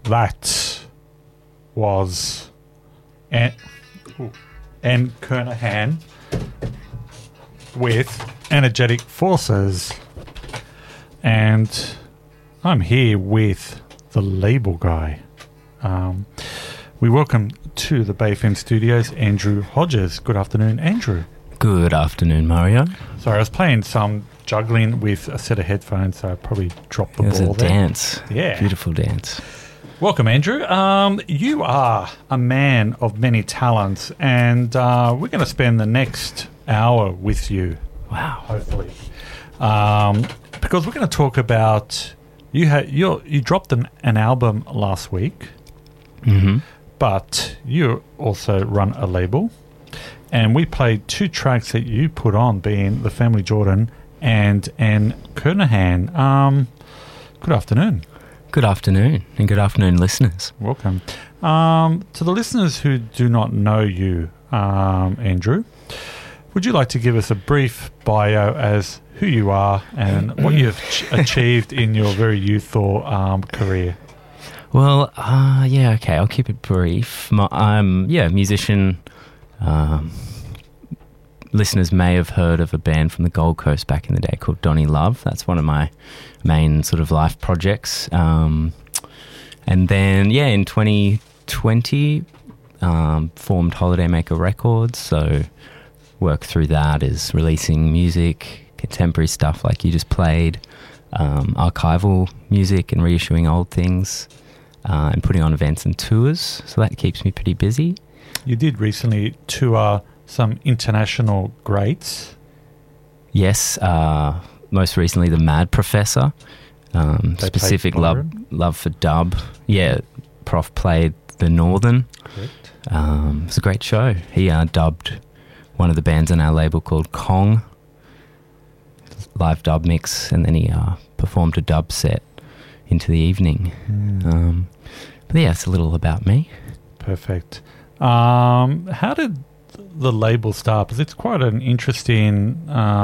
That was Anne Kernahan with Energetic Forces. And I'm here with the label guy. We welcome to the Bay FM studios Andrew Hodges. Good afternoon, Andrew. Good afternoon, Mario. Sorry, I was playing some juggling with a set of headphones, so I probably dropped the ball there. It was a dance. Yeah. Beautiful dance. Welcome, Andrew. You are a man of many talents, and we're going to spend the next hour with you. Wow. Hopefully. Because we're going to talk about... You dropped an album last week, but you also run a label, and we played two tracks that you put on, being The Family Jordan and Anne Kernahan. Good afternoon. Good afternoon, and good afternoon, listeners. Welcome. To the listeners who do not know you, Andrew, would you like to give us a brief bio as who you are and what you've achieved in your very youthful career? Well, okay, I'll keep it brief. I'm a musician. Listeners may have heard of a band from the Gold Coast back in the day called Donny Love. That's one of my main sort of life projects. And then, in 2020, formed Holiday Maker Records. So work through that is releasing music, contemporary stuff like you just played, archival music and reissuing old things, and putting on events and tours. So that keeps me pretty busy. You did recently tour some international greats. Yes, most recently the Mad Professor, specific love for dub. Yeah, Prof played the Northern. Correct. It was a great show. He dubbed one of the bands on our label called Kong, live dub mix, and then he performed a dub set into the evening. But yeah, it's a little about me. Perfect. How did the label start? Because it's quite an interesting,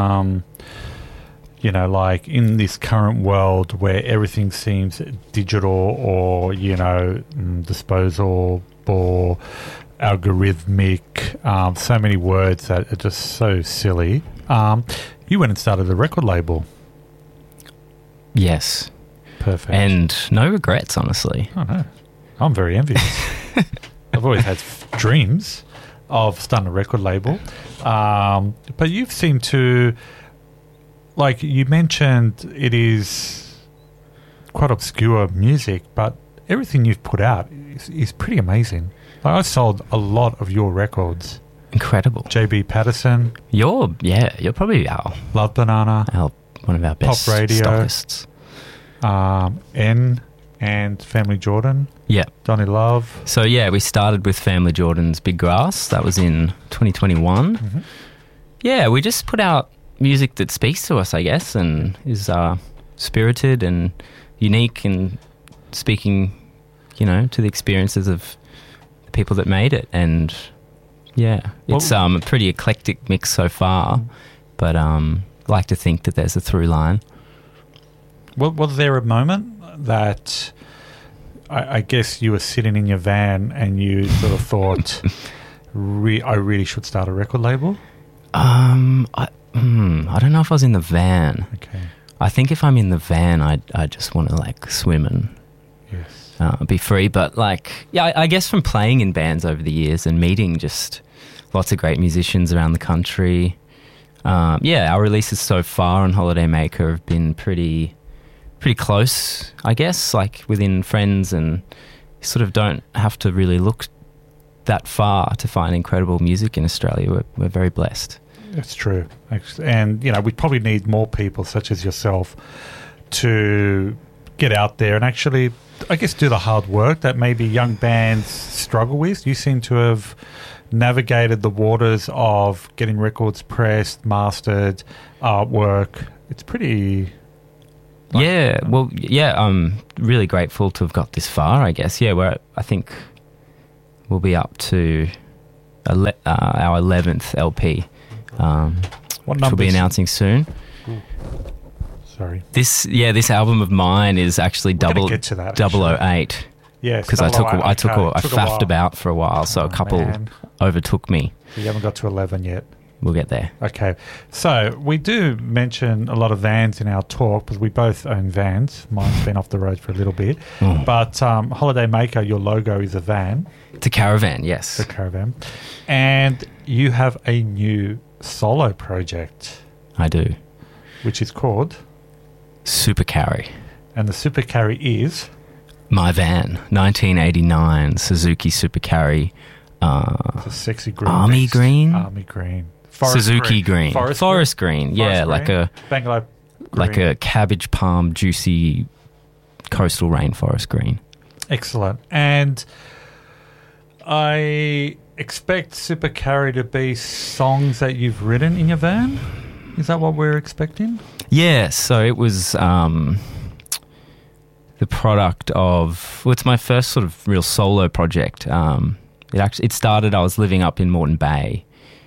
like in this current world where everything seems digital or, disposable or algorithmic, so many words that are just so silly. You went and started a record label. Yes. Perfect. And no regrets, honestly. Oh, no. I'm very envious. I've always had dreams of starting a record label. But you've seemed to, like you mentioned, it is quite obscure music, but everything you've put out is pretty amazing. Like, I've sold a lot of your records. Incredible. JB Patterson. You're probably Love Banana. One of our best Pop Radio. stockists. N and Family Jordan. Yeah. Donny Love. So, we started with Family Jordan's Big Grass. That was in 2021. Mm-hmm. Yeah, we just put out music that speaks to us, I guess, and is spirited and unique and speaking, to the experiences of the people that made it. And, it's a pretty eclectic mix so far, but I like to think that there's a through line. Well, was there a moment that I guess you were sitting in your van and you sort of thought, I really should start a record label? I don't know if I was in the van. Okay. I think if I'm in the van, I just want to swim and be free. But I guess from playing in bands over the years and meeting just lots of great musicians around the country. Our releases so far on Holiday Maker have been pretty close, I guess, within friends, and you sort of don't have to really look that far to find incredible music in Australia. We're very blessed. That's true. And, we probably need more people such as yourself to get out there and actually, I guess, do the hard work that maybe young bands struggle with. You seem to have navigated the waters of getting records pressed, mastered, artwork. It's pretty... I'm really grateful to have got this far, I guess. I think we'll be up to our 11th LP, which we'll be announcing soon. Sorry. This album of mine is actually We're gonna get to that, 008. Yes, because I faffed faffed about for a while, so a couple man. overtook me. So you haven't got to 11 yet. We'll get there. Okay. So we do mention a lot of vans in our talk because we both own vans. Mine's been off the road for a little bit. Mm. But Holiday Maker, your logo is a van. It's a caravan, yes. It's a caravan. And you have a new solo project, I do. which is called... Super Carry. And the Super Carry is... My van, 1989 Suzuki Super Carry. It's a sexy green. Army mixed. green? Army green. Forest Suzuki green. Forest green. Yeah, Forest green. Bangalow like green. a cabbage palm, juicy coastal rainforest green. Excellent. And I expect Super Carry to be songs that you've written in your van. Is that what we're expecting? Yeah, so it was the product of... Well, it's my first sort of real solo project. It started, I was living up in Moreton Bay.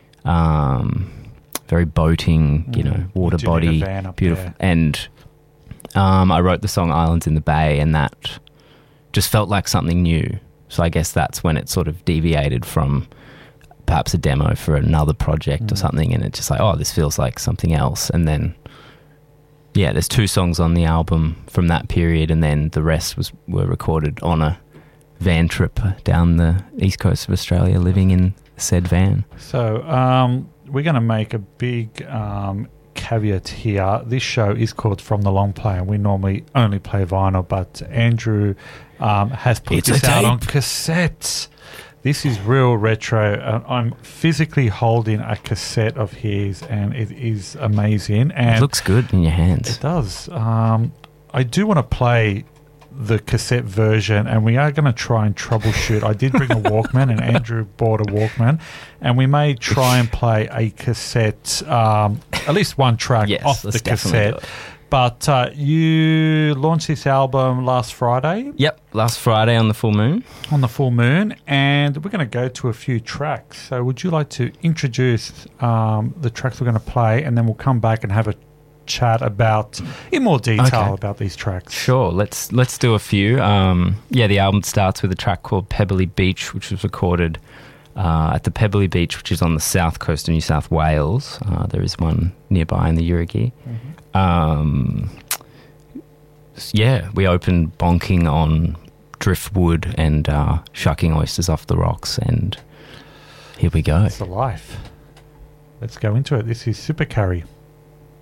Very boating, water body, beautiful. There. And I wrote the song Islands in the Bay, and that just felt like something new. So I guess that's when it sort of deviated from perhaps a demo for another project or something, and it's just like, oh, this feels like something else. And then, yeah, there's 2 songs on the album from that period, and then the rest were recorded on a van trip down the east coast of Australia, living in said van. So we're going to make a big caveat here. This show is called From the Long Play, and we normally only play vinyl, but Andrew has put this out on cassette. This is real retro. I'm physically holding a cassette of his, and it is amazing. And it looks good in your hands. It does. I do want to play the cassette version, and we are going to try and troubleshoot. I did bring a Walkman, and Andrew bought a Walkman, and we may try and play a cassette, at least one track off the cassette. But you launched this album last Friday. Yep, last Friday on the full moon. On the full moon, and we're going to go to a few tracks. So would you like to introduce the tracks we're going to play, and then we'll come back and have a chat about in more detail about these tracks? Sure, let's do a few. The album starts with a track called Pebbly Beach, which was recorded at the Pebbly Beach, which is on the south coast of New South Wales. There is one nearby in the Yurigi. We opened bonking on driftwood and shucking oysters off the rocks, and here we go. It's the life. Let's go into it. This is Super Carry.